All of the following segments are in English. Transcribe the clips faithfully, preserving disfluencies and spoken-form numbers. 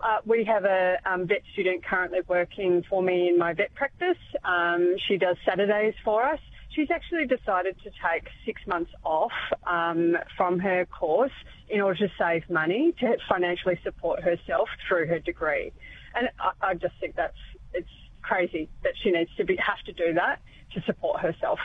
uh, we have a um, vet student currently working for me in my vet practice. Um, she does Saturdays for us. She's actually decided to take six months off um, from her course in order to save money to financially support herself through her degree. And I, I just think that's it's crazy that she needs to be have to do that to support herself.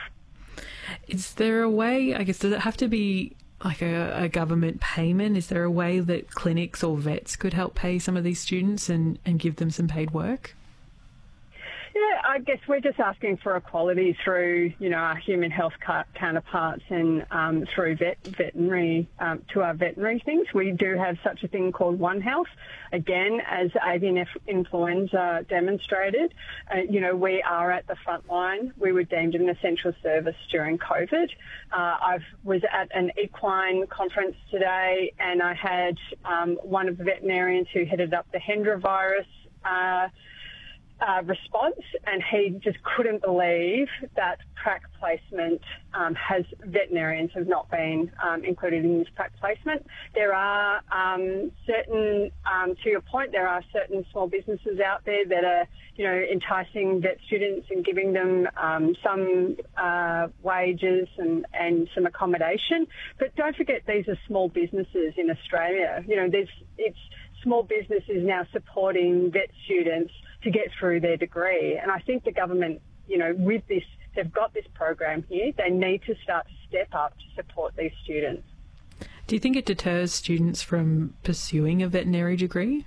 Is there a way, I guess, does it have to be like a, a government payment? Is there a way that clinics or vets could help pay some of these students and, and give them some paid work? Yeah, I guess we're just asking for equality through, you know, our human health counterparts and um, through vet, veterinary, um, to our veterinary things. We do have such a thing called One Health. Again, as avian influenza demonstrated, uh, you know, we are at the front line. We were deemed an essential service during COVID. Uh, I was at an equine conference today and I had um, one of the veterinarians who headed up the Hendra virus uh, Uh, response, and he just couldn't believe that prac placement um, has veterinarians have not been um, included in this prac placement. There are um, certain, um, to your point, there are certain small businesses out there that are, you know, enticing vet students and giving them um, some uh, wages and, and some accommodation. But don't forget, these are small businesses in Australia. You know, there's it's small businesses now supporting vet students to get through their degree. And I think the government, you know, with this, they've got this program here, they need to start to step up to support these students. Do you think it deters students from pursuing a veterinary degree?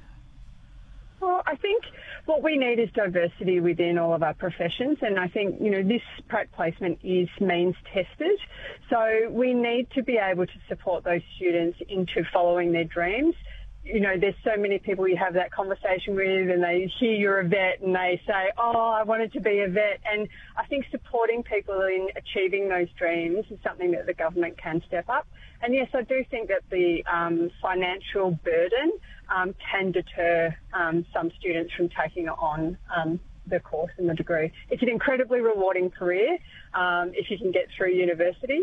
Well, I think what we need is diversity within all of our professions, and I think, you know, this prac placement is means tested. So we need to be able to support those students into following their dreams. You know, there's so many people you have that conversation with and they hear you're a vet and they say, oh, I wanted to be a vet. And I think supporting people in achieving those dreams is something that the government can step up. And yes, I do think that the um, financial burden um, can deter um, some students from taking on um, the course and the degree. It's an incredibly rewarding career um, if you can get through university.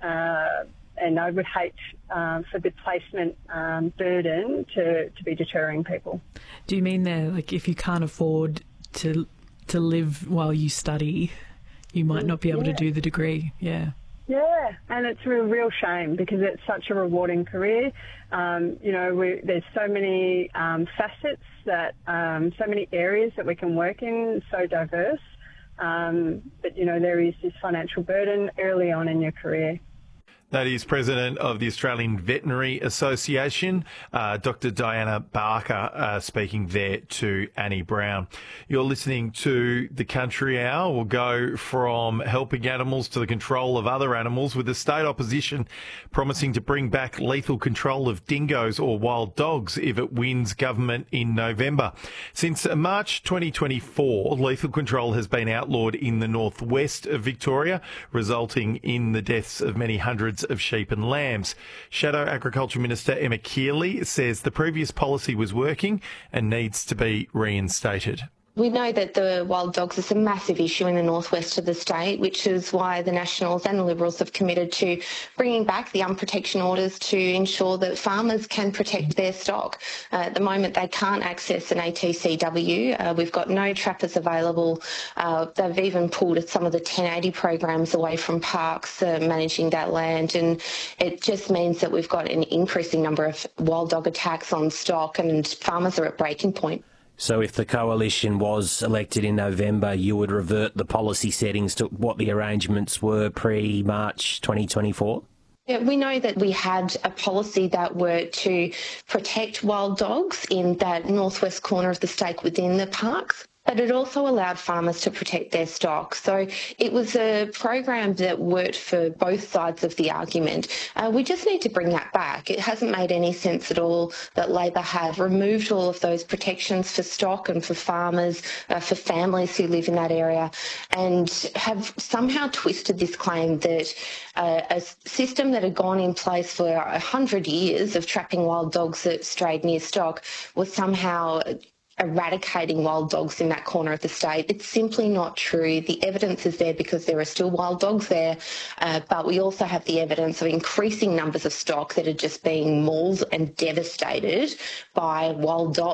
Uh, And I would hate um, for the placement um, burden to, to be deterring people. Do you mean there, like, if you can't afford to to live while you study, you might not be able yeah. to do the degree? Yeah. Yeah, and it's a real shame because it's such a rewarding career. Um, you know, we, there's so many um, facets that, um, so many areas that we can work in, so diverse. Um, but, you know, there is this financial burden early on in your career. That is President of the Australian Veterinary Association, uh, Doctor Diana Barker, uh, speaking there to Annie Brown. You're listening to The Country Hour. We'll go from helping animals to the control of other animals, with the state opposition promising to bring back lethal control of dingoes or wild dogs if it wins government in November. Since March twenty twenty-four, lethal control has been outlawed in the northwest of Victoria, resulting in the deaths of many hundreds of sheep and lambs. Shadow Agriculture Minister Emma Keeley says the previous policy was working and needs to be reinstated. We know that the wild dogs is a massive issue in the northwest of the state, which is why the Nationals and the Liberals have committed to bringing back the unprotection orders to ensure that farmers can protect their stock. Uh, at the moment, they can't access an A T C W. Uh, we've got no trappers available. Uh, they've even pulled some of the ten eighty programs away from parks uh, managing that land, and it just means that we've got an increasing number of wild dog attacks on stock, and farmers are at breaking point. So if the coalition was elected in November, you would revert the policy settings to what the arrangements were pre-March twenty twenty-four? Yeah, we know that we had a policy that were to protect wild dogs in that northwest corner of the state within the parks, but it also allowed farmers to protect their stock. So it was a program that worked for both sides of the argument. Uh, we just need to bring that back. It hasn't made any sense at all that Labor have removed all of those protections for stock and for farmers, uh, for families who live in that area, and have somehow twisted this claim that uh, a system that had gone in place for a hundred years of trapping wild dogs that strayed near stock was somehow eradicating wild dogs in that corner of the state. It's simply not true. The evidence is there because there are still wild dogs there, uh, but we also have the evidence of increasing numbers of stock that are just being mauled and devastated by wild dogs.